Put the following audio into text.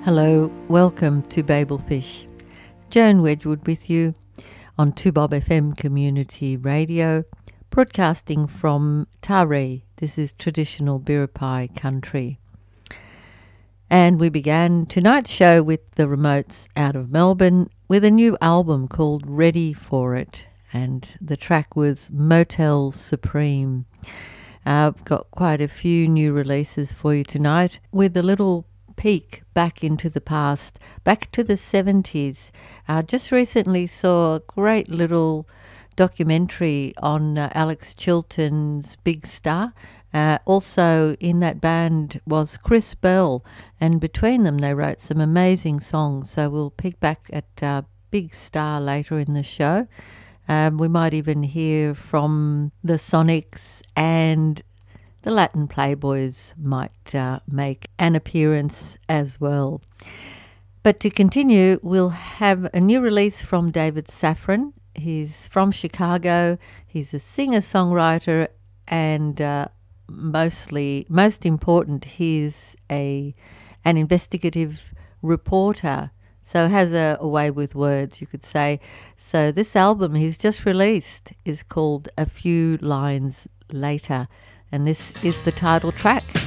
Hello, welcome to Babelfish. Joan Wedgwood with you on 2Bob FM Community Radio, broadcasting from Taree. This is traditional Biripi country. And we began tonight's show with the Remotes out of Melbourne with a new album called Ready For It, and the track was Motel Supreme. I've got quite a few new releases for you tonight with a little peek back into the past, back to the 70s. Just recently saw a great little documentary on Alex Chilton's Big Star. Also in that band was Chris Bell, and between them they wrote some amazing songs. So we'll pick back at Big Star later in the show. We might even hear from the Sonics, and the Latin Playboys might make an appearance as well. But to continue, we'll have a new release from David Safran. He's from Chicago. He's a singer-songwriter, and most important, he's an investigative reporter. So has a way with words, you could say. So this album he's just released is called A Few Lines Later, and this is the title track.